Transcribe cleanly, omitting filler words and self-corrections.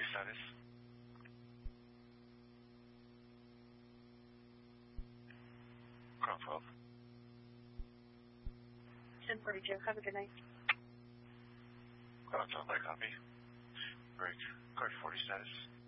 status. Ground 12. 1042. Have a good night. Ground 12, by copy. Break. Card 40 status.